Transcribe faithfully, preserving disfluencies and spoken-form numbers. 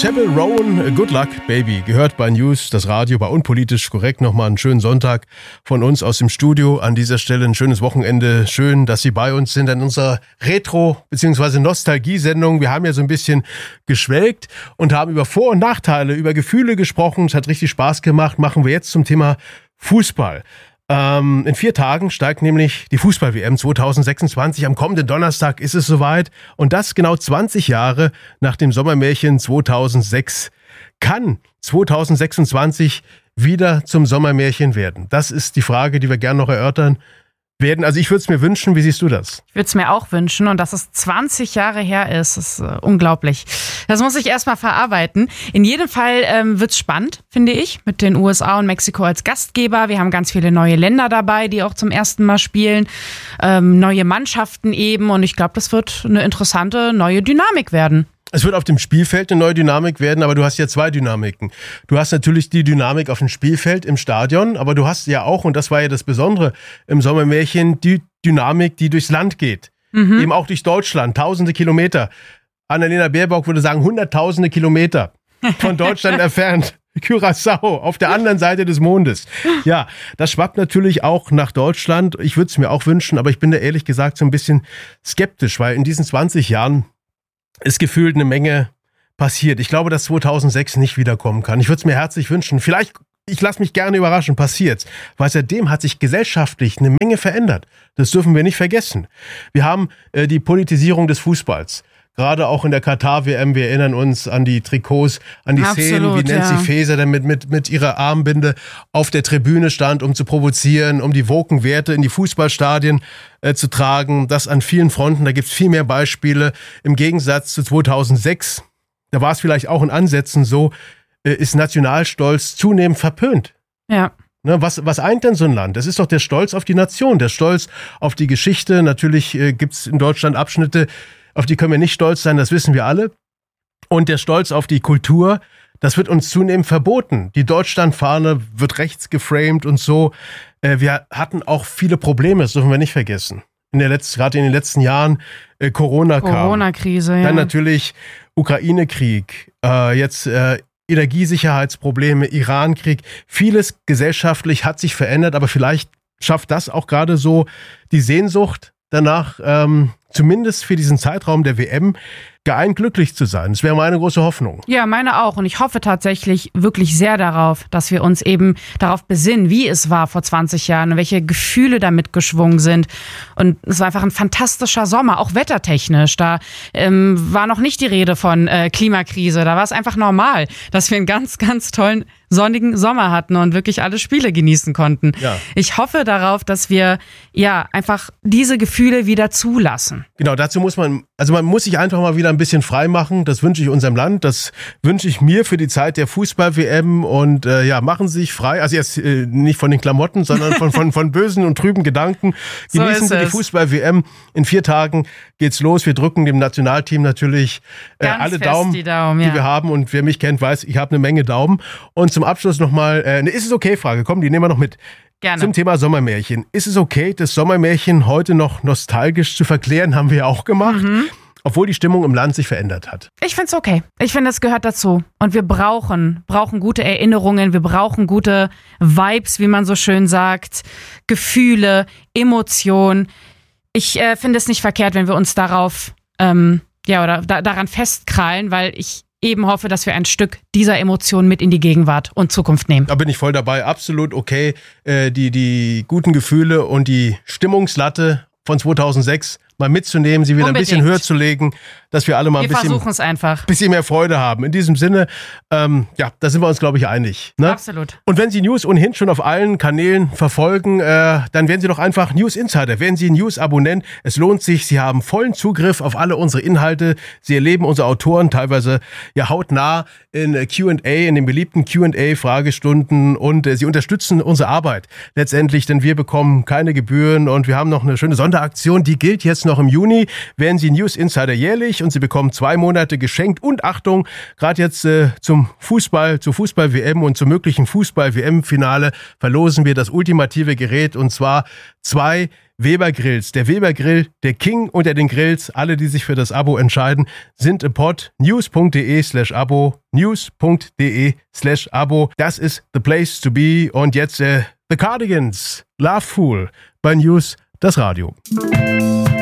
Chapel Rowan, Good Luck Baby, gehört bei News, das Radio, bei Unpolitisch Korrekt. Nochmal einen schönen Sonntag von uns aus dem Studio. An dieser Stelle ein schönes Wochenende. Schön, dass Sie bei uns sind an unserer Retro- bzw. Nostalgie-Sendung. Wir haben ja so ein bisschen geschwelgt und haben über Vor- und Nachteile, über Gefühle gesprochen. Es hat richtig Spaß gemacht. Machen wir jetzt zum Thema Fußball. Ähm, in vier Tagen steigt nämlich die Fußball-W M zwanzig sechsundzwanzig. Am kommenden Donnerstag ist es soweit. Und das genau zwanzig Jahre nach dem Sommermärchen zweitausendsechs. Kann zwanzig sechsundzwanzig wieder zum Sommermärchen werden? Das ist die Frage, die wir gerne noch erörtern werden. Also ich würde es mir wünschen. Wie siehst du das? Ich würde es mir auch wünschen. Und dass es zwanzig Jahre her ist, ist äh, unglaublich. Das muss ich erstmal verarbeiten. In jedem Fall ähm, wird es spannend, finde ich, mit den U S A und Mexiko als Gastgeber. Wir haben ganz viele neue Länder dabei, die auch zum ersten Mal spielen. Ähm, neue Mannschaften eben. Und ich glaube, das wird eine interessante neue Dynamik werden. Es wird auf dem Spielfeld eine neue Dynamik werden, aber du hast ja zwei Dynamiken. Du hast natürlich die Dynamik auf dem Spielfeld im Stadion, aber du hast ja auch, und das war ja das Besondere im Sommermärchen, die Dynamik, die durchs Land geht. Mhm. Eben auch durch Deutschland, tausende Kilometer. Annalena Baerbock würde sagen, hunderttausende Kilometer von Deutschland entfernt. Curaçao, auf der anderen Seite des Mondes. Ja, das schwappt natürlich auch nach Deutschland. Ich würde es mir auch wünschen, aber ich bin da ehrlich gesagt so ein bisschen skeptisch, weil in diesen zwanzig Jahren ist gefühlt eine Menge passiert. Ich glaube, dass zweitausendsechs nicht wiederkommen kann. Ich würde es mir herzlich wünschen. Vielleicht, ich lasse mich gerne überraschen, passiert's. Weil seitdem hat sich gesellschaftlich eine Menge verändert. Das dürfen wir nicht vergessen. Wir haben äh, die Politisierung des Fußballs. Gerade auch in der Katar-W M, wir erinnern uns an die Trikots, an die Absolut, Szenen, wie Nancy ja. Faeser dann mit, mit, mit ihrer Armbinde auf der Tribüne stand, um zu provozieren, um die woken Werte in die Fußballstadien äh, zu tragen. Das an vielen Fronten, da gibt's viel mehr Beispiele. Im Gegensatz zu zweitausendsechs, da war es vielleicht auch in Ansätzen so, äh, ist Nationalstolz zunehmend verpönt. Ja. Ne, was, was eint denn so ein Land? Das ist doch der Stolz auf die Nation, der Stolz auf die Geschichte. Natürlich äh, gibt's in Deutschland Abschnitte, auf die können wir nicht stolz sein, das wissen wir alle. Und der Stolz auf die Kultur, das wird uns zunehmend verboten. Die Deutschlandfahne wird rechts geframed und so. Wir hatten auch viele Probleme, das dürfen wir nicht vergessen. In der letzten, gerade in den letzten Jahren äh, Corona kam. Corona-Krise, ja. Dann natürlich Ukraine-Krieg, äh, jetzt äh, Energiesicherheitsprobleme, Iran-Krieg. Vieles gesellschaftlich hat sich verändert, aber vielleicht schafft das auch gerade so die Sehnsucht danach, ähm, zumindest für diesen Zeitraum der W M, geeint glücklich zu sein. Das wäre meine große Hoffnung. Ja, meine auch. Und ich hoffe tatsächlich wirklich sehr darauf, dass wir uns eben darauf besinnen, wie es war vor zwanzig Jahren und welche Gefühle damit geschwungen sind. Und es war einfach ein fantastischer Sommer, auch wettertechnisch. Da ähm, war noch nicht die Rede von äh, Klimakrise. Da war es einfach normal, dass wir einen ganz, ganz tollen sonnigen Sommer hatten und wirklich alle Spiele genießen konnten. Ja. Ich hoffe darauf, dass wir ja einfach diese Gefühle wieder zulassen. Genau, dazu muss man, also man muss sich einfach mal wieder ein bisschen frei machen. Das wünsche ich unserem Land, das wünsche ich mir für die Zeit der Fußball-W M und äh, ja, machen Sie sich frei. Also jetzt äh, nicht von den Klamotten, sondern von, von, von bösen und trüben Gedanken. Genießen so Sie die Fußball-W M. In vier Tagen geht's los. Wir drücken dem Nationalteam natürlich äh, alle Daumen, die, Daumen ja. die wir haben. Und wer mich kennt, weiß, ich habe eine Menge Daumen. Und zum Abschluss nochmal, äh, eine Ist es okay Frage, komm, die nehmen wir noch mit. Gerne. Zum Thema Sommermärchen. Ist es okay, das Sommermärchen heute noch nostalgisch zu verklären? Haben wir ja auch gemacht. Mhm. Obwohl die Stimmung im Land sich verändert hat. Ich finde es okay. Ich finde, es gehört dazu. Und wir brauchen, brauchen gute Erinnerungen, wir brauchen gute Vibes, wie man so schön sagt, Gefühle, Emotionen. Ich äh, finde es nicht verkehrt, wenn wir uns darauf, ähm, ja, oder da, daran festkrallen, weil ich eben hoffe, dass wir ein Stück dieser Emotionen mit in die Gegenwart und Zukunft nehmen. Da bin ich voll dabei. Absolut okay. Äh, die, die guten Gefühle und die Stimmungslatte von zweitausendsechs mal mitzunehmen, sie wieder Unbedingt. ein bisschen höher zu legen, dass wir alle mal ein wir bisschen, es einfach. bisschen mehr Freude haben. In diesem Sinne, ähm, ja, da sind wir uns, glaube ich, einig. Ne? Absolut. Und wenn Sie News ohnehin schon auf allen Kanälen verfolgen, äh, dann werden Sie doch einfach News Insider, werden Sie News-Abonnent. Es lohnt sich, Sie haben vollen Zugriff auf alle unsere Inhalte. Sie erleben unsere Autoren teilweise ja hautnah in Q and A, in den beliebten Q and A-Fragestunden und äh, Sie unterstützen unsere Arbeit letztendlich, denn wir bekommen keine Gebühren und wir haben noch eine schöne Sonderaktion, die gilt jetzt noch im Juni. Werden Sie News Insider jährlich und Sie bekommen zwei Monate geschenkt und Achtung, gerade jetzt äh, zum Fußball, zur Fußball-W M und zum möglichen Fußball-W M-Finale verlosen wir das ultimative Gerät und zwar zwei Weber Grills. Der Weber Grill, der King unter den Grills. Alle, die sich für das Abo entscheiden, sind im Pod. news.de slash Abo. news.de slash Abo. Das ist the place to be. Und jetzt äh, The Cardigans. Love Fool bei News, das Radio.